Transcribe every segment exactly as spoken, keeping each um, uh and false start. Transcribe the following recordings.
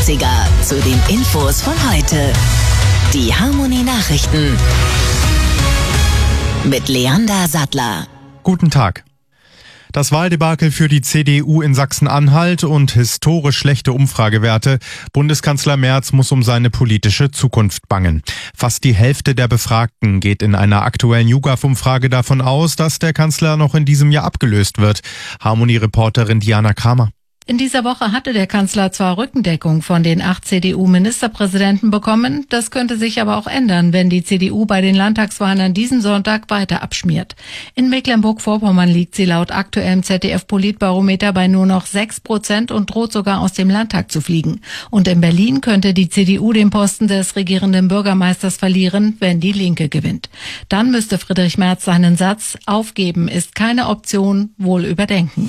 achtziger zu den Infos von heute. Die Harmonie-Nachrichten mit Leander Sattler. Guten Tag. Das Wahldebakel für die C D U in Sachsen-Anhalt und historisch schlechte Umfragewerte. Bundeskanzler Merz muss um seine politische Zukunft bangen. Fast die Hälfte der Befragten geht in einer aktuellen YouGov-Umfrage davon aus, dass der Kanzler noch in diesem Jahr abgelöst wird. Harmonie-Reporterin Diana Kramer. In dieser Woche hatte der Kanzler zwar Rückendeckung von den acht C D U-Ministerpräsidenten bekommen, das könnte sich aber auch ändern, wenn die C D U bei den Landtagswahlen an diesem Sonntag weiter abschmiert. In Mecklenburg-Vorpommern liegt sie laut aktuellem Z D F-Politbarometer bei nur noch sechs Prozent und droht sogar aus dem Landtag zu fliegen. Und in Berlin könnte die C D U den Posten des regierenden Bürgermeisters verlieren, wenn die Linke gewinnt. Dann müsste Friedrich Merz seinen Satz "Aufgeben ist keine Option" wohl überdenken.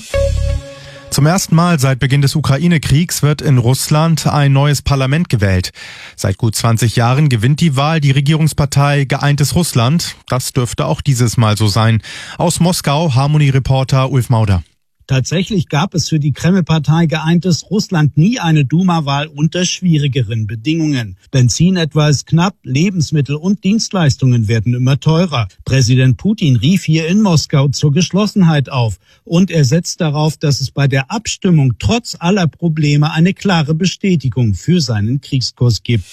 Zum ersten Mal seit Beginn des Ukraine-Kriegs wird in Russland ein neues Parlament gewählt. Seit gut zwanzig Jahren gewinnt die Wahl die Regierungspartei Geeintes Russland. Das dürfte auch dieses Mal so sein. Aus Moskau, Harmonie-Reporter Ulf Mauder. Tatsächlich gab es für die Kreml-Partei Geeintes Russland nie eine Duma-Wahl unter schwierigeren Bedingungen. Benzin etwa ist knapp, Lebensmittel und Dienstleistungen werden immer teurer. Präsident Putin rief hier in Moskau zur Geschlossenheit auf. Und er setzt darauf, dass es bei der Abstimmung trotz aller Probleme eine klare Bestätigung für seinen Kriegskurs gibt.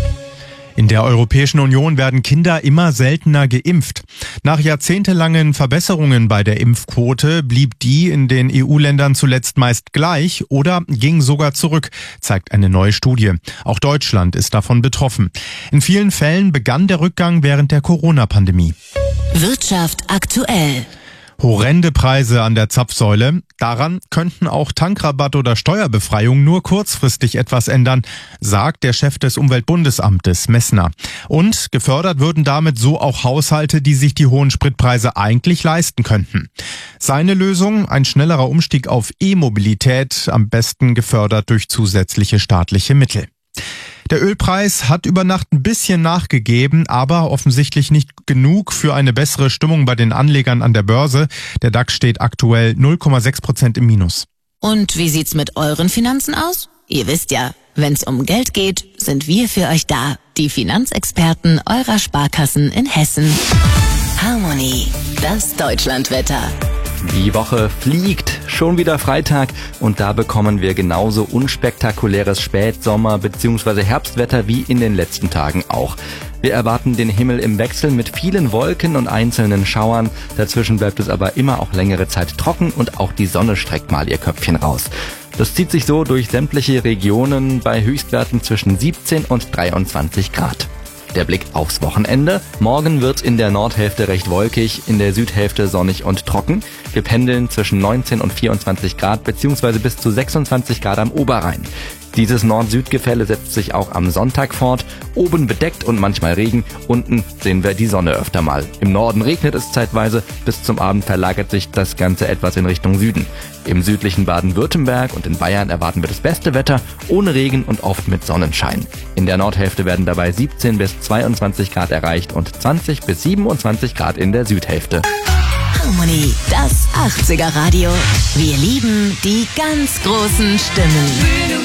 In der Europäischen Union werden Kinder immer seltener geimpft. Nach jahrzehntelangen Verbesserungen bei der Impfquote blieb die in den E U-Ländern zuletzt meist gleich oder ging sogar zurück, zeigt eine neue Studie. Auch Deutschland ist davon betroffen. In vielen Fällen begann der Rückgang während der Corona-Pandemie. Wirtschaft aktuell. Horrende Preise an der Zapfsäule. Daran könnten auch Tankrabatt oder Steuerbefreiung nur kurzfristig etwas ändern, sagt der Chef des Umweltbundesamtes Messner. Und gefördert würden damit so auch Haushalte, die sich die hohen Spritpreise eigentlich leisten könnten. Seine Lösung: ein schnellerer Umstieg auf E-Mobilität, am besten gefördert durch zusätzliche staatliche Mittel. Der Ölpreis hat über Nacht ein bisschen nachgegeben, aber offensichtlich nicht genug für eine bessere Stimmung bei den Anlegern an der Börse. Der DAX steht aktuell null Komma sechs Prozent im Minus. Und wie sieht's mit euren Finanzen aus? Ihr wisst ja, wenn's um Geld geht, sind wir für euch da. Die Finanzexperten eurer Sparkassen in Hessen. Harmonie, das Deutschlandwetter. Die Woche fliegt, schon wieder Freitag und da bekommen wir genauso unspektakuläres Spätsommer- bzw. Herbstwetter wie in den letzten Tagen auch. Wir erwarten den Himmel im Wechsel mit vielen Wolken und einzelnen Schauern. Dazwischen bleibt es aber immer auch längere Zeit trocken und auch die Sonne streckt mal ihr Köpfchen raus. Das zieht sich so durch sämtliche Regionen bei Höchstwerten zwischen siebzehn und dreiundzwanzig Grad. Der Blick aufs Wochenende. Morgen wird in der Nordhälfte recht wolkig, in der Südhälfte sonnig und trocken. Wir pendeln zwischen neunzehn und vierundzwanzig Grad bzw. bis zu sechsundzwanzig Grad am Oberrhein. Dieses Nord-Süd-Gefälle setzt sich auch am Sonntag fort. Oben bedeckt und manchmal Regen, unten sehen wir die Sonne öfter mal. Im Norden regnet es zeitweise, bis zum Abend verlagert sich das Ganze etwas in Richtung Süden. Im südlichen Baden-Württemberg und in Bayern erwarten wir das beste Wetter, ohne Regen und oft mit Sonnenschein. In der Nordhälfte werden dabei siebzehn bis zweiundzwanzig Grad erreicht und zwanzig bis siebenundzwanzig Grad in der Südhälfte. Harmonie, das achtziger Radio. Wir lieben die ganz großen Stimmen.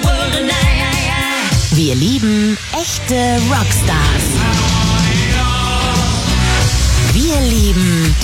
Wir lieben echte Rockstars. Wir lieben